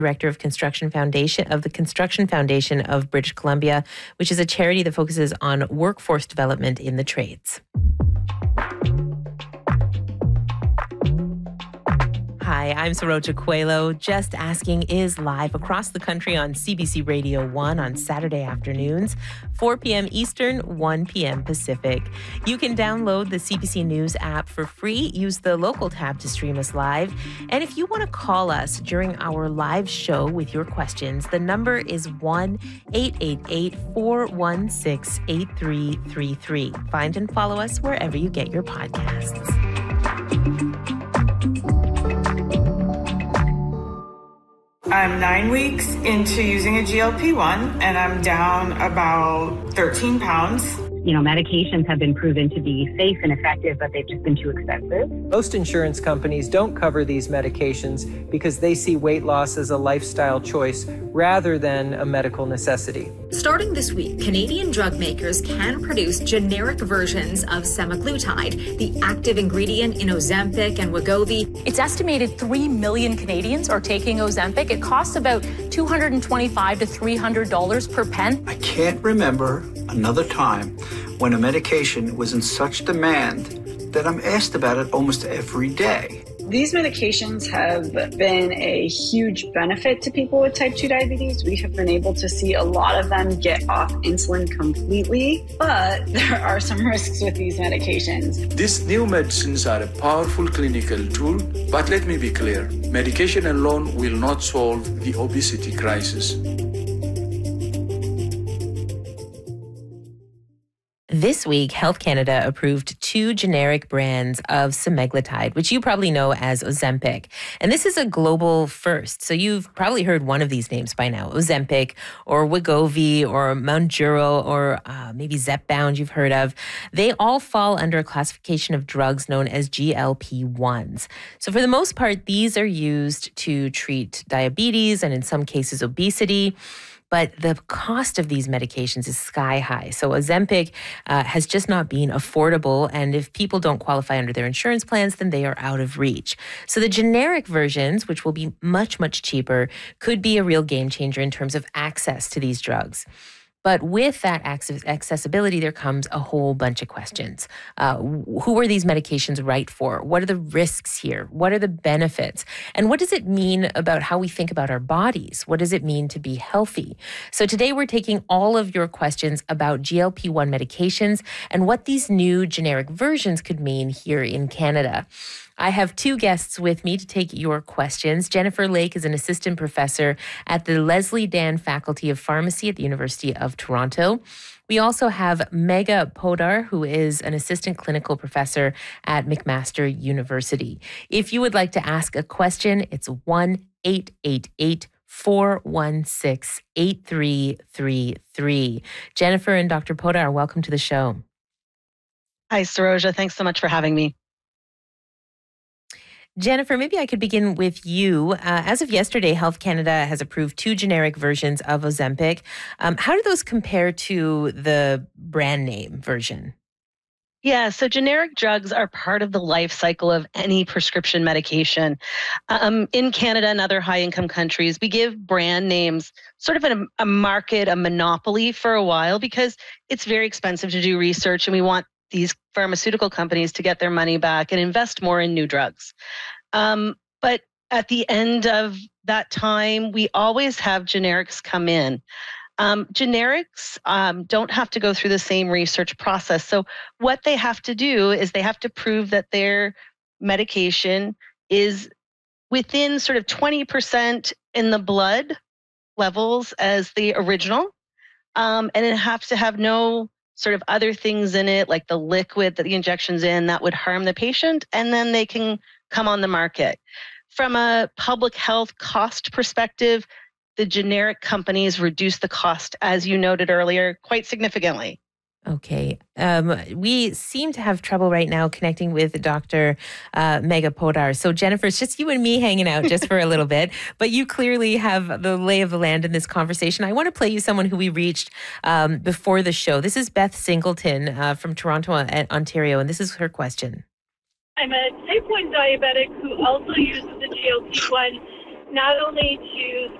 Director of the Construction Foundation of British Columbia, which is a charity that focuses on workforce development in the trades. Hi, I'm Saroja Coelho. Just Asking is live across the country on CBC Radio 1 on Saturday afternoons, 4 p.m. Eastern, 1 p.m. Pacific. You can download the CBC News app for free. Use the local tab to stream us live. And if you want to call us during our live show with your questions, the number is 1-888-416-8333. Find and follow us wherever you get your podcasts. I'm 9 weeks into using a GLP-1 and I'm down about 13 pounds. Medications have been proven to be safe and effective, but they've just been too expensive. Most insurance companies don't cover these medications because they see weight loss as a lifestyle choice rather than a medical necessity. Starting this week, Canadian drug makers can produce generic versions of semaglutide, the active ingredient in Ozempic and Wegovy. It's estimated 3 million Canadians are taking Ozempic. It costs about $225 to $300 per pen. I can't remember another time when a medication was in such demand that I'm asked about it almost every day. These medications have been a huge benefit to people with type 2 diabetes. We have been able to see a lot of them get off insulin completely, but there are some risks with these medications. These new medicines are a powerful clinical tool, but let me be clear, medication alone will not solve the obesity crisis. This week, Health Canada approved 2 generic brands of semaglutide, which you probably know as Ozempic. And this is a global first. So you've probably heard one of these names by now, Ozempic or Wegovy or Mounjaro or maybe Zepbound you've heard of. They all fall under a classification of drugs known as GLP-1s. So for the most part, these are used to treat diabetes and in some cases obesity. But the cost of these medications is sky high. So Ozempic has just not been affordable. And if people don't qualify under their insurance plans, then they are out of reach. So the generic versions, which will be much, much cheaper, could be a real game changer in terms of access to these drugs. But with that accessibility, there comes a whole bunch of questions. Who are these medications right for? What are the risks here? What are the benefits? And what does it mean about how we think about our bodies? What does it mean to be healthy? So today we're taking all of your questions about GLP-1 medications and what these new generic versions could mean here in Canada. I have 2 guests with me to take your questions. Jennifer Lake is an assistant professor at the Leslie Dan Faculty of Pharmacy at the University of Toronto. We also have Megha Podar, who is an assistant clinical professor at McMaster University. If you would like to ask a question, it's 1-888-416-8333. Jennifer and Dr. Podar, welcome to the show. Hi, Saroja. Thanks so much for having me. Jennifer, maybe I could begin with you. As of yesterday, Health Canada has approved 2 generic versions of Ozempic. How do those compare to the brand name version? Yeah, so generic drugs are part of the life cycle of any prescription medication. In Canada and other high-income countries, we give brand names sort of a market, a monopoly for a while because it's very expensive to do research and we want these pharmaceutical companies to get their money back and invest more in new drugs. But at the end of that time, we always have generics come in. Generics don't have to go through the same research process. So what they have to do is they have to prove that their medication is within sort of 20% in the blood levels as the original. And it has to have no sort of other things in it, like the liquid that the injection's in, that would harm the patient, and then they can come on the market. From a public health cost perspective, the generic companies reduce the cost, as you noted earlier, quite significantly. Okay. We seem to have trouble right now connecting with Dr. Megha Podar. So Jennifer, it's just you and me hanging out just for a little bit, but you clearly have the lay of the land in this conversation. I want to play you someone who we reached before the show. This is Beth Singleton from Toronto, Ontario, and this is her question. I'm a type 1 diabetic who also uses the GLP-1 not only to